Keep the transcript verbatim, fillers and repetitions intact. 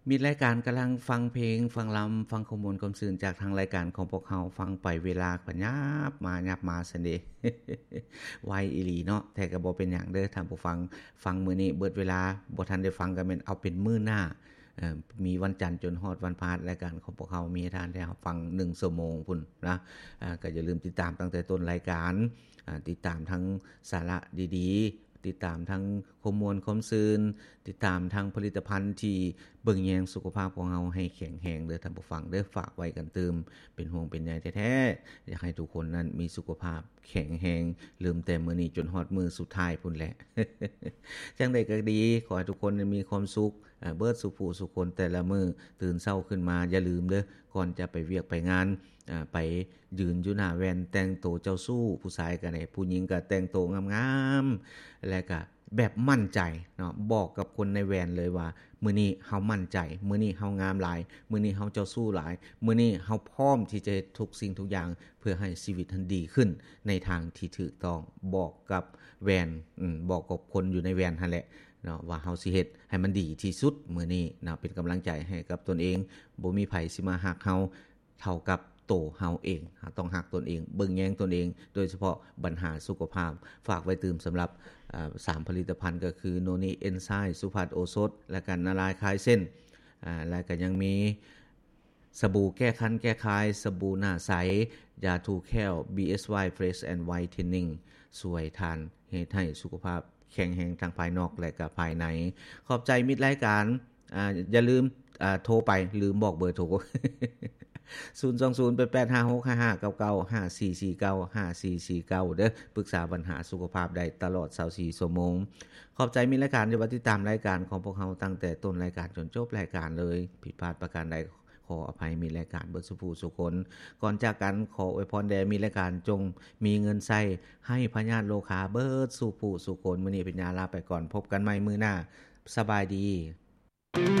มีรายการกำลังฟังเพลงฟังลำฟังข้อมูลความซื่นจากทางรายการของพวกเฮาฟังไปเวลาก็ยับมายับมาซั่นเด้ ไวอีหลีเนาะแต่ก็บ่เป็นหยังเด้อท่านผู้ฟังฟังมื้อนี้เบิดเวลาบ่ทันได้ฟังก็แม่นเอาเป็นมื้อหน้าเอ่อมีวันจันทร์จนฮอดวันพฤหัสรายการของพวกเฮามีให้ท่านได้รับฟังหนึ่งชั่วโมงพุ่นนะอ่าก็อย่าลืมติดตามตั้งแต่ต้นรายการอ่าติดตามทั้งสาระดีๆติดตามทั้งข้อมูลความซื่นติดตามทั้งผลิตภัณฑ์ที่เบิ่งแยงสุขภาพของเฮาให้แข็งแรงเด้อท่านผู้ฟังเด้อฝากไว้กันเติมเป็นห่วงเป็นใยแท้ๆอยากให้ทุกคนนั้นมีสุขภาพแข็งแรงลืมแต่มื้อนี้จนฮอดมื้อสุดท้ายพุ่นแหละ จังได๋ก็ดีขอให้ทุกคนมีความสุขเอ่อเบิดสุขผู้สุขคนแต่ละมื้อตื่นเช้าขึ้นมาอย่าลืมเด้อก่อนจะไปเวียกไปงานอ่าไปยืนอยู่หน้าแว่นแต่งโตเจ้าสู้ผู้ชายก็ได้ผู้หญิงก็แต่งโตงามๆแล้วก็แบบมั่นใจเนาะบอกกับคนในแว่นเลยว่ามื้อนี้เฮามั่นใจมื้อนี้เฮางามหลายมื้อนี้เฮาเจ้าสู้หลายมื้อนี้เฮาพร้อมที่จะเฮ็ดทุกสิ่งทุกอย่างเพื่อให้ชีวิตนั้นดีขึ้นในทางที่ถูกต้องบอกกับแว่นอืมบอกกับคนอยู่ในแว่นหั่นแหละเนาะว่าเฮาสิเฮ็ดให้มันดีที่สุดมื้อนี้เนาะเป็นกำลังใจให้กับตนเองบ่มีไผสิมาฮักเฮาเท่ากับโตเฮาเองต้องฮักตนเองเบิ่งแยงตนเองโดยเฉพาะปัญหาสุขภาพฝากไว้ตื่มสำหรับอ่าสามผลิตภัณฑ์ก็คือโนนิเอนไซม์สุภัทรโอสถและกันละลายคลายเส้นอ่าแล้วก็ยังมีสบู่แก้คันแก้คายสบู่หน้าใสยาทูแคล บี เอส วาย Fresh and Whitening สวยทานเฮ็ดให้สุขภาพแข็งแรงทั้งภายนอกและก็ภายในขอบใจมิตรรายการอ่าอย่าลืมอ่าโทรไปลืมบอกเบอร์โทร ศูนย์ สอง ศูนย์ แปด แปด ห้า หก ห้า ห้า เก้า เก้า ห้า สี่ สี่ เก้า ห้า สี่ สี่ เก้าเด้อปรึกษาปัญหาสุขภาพได้ตลอดยี่สิบสี่ชั่วโมงขอบใจมิตรรายการที่ว่าติดตามรายการของพวกเราตั้งแต่ต้นรายการจนจบรายการเลยผิดพลาดประการใดขออภัยมีรายการเบิดสุผู้สุคนก่อนจากกันขออวยพรแด่มีรายการจงมีเงินใช้ให้พญาติโลคาเบิดสุผู้สุคนมื้อนี้เป็นญาลาไปก่อนพบกันใหม่มื้อหน้าสบายดี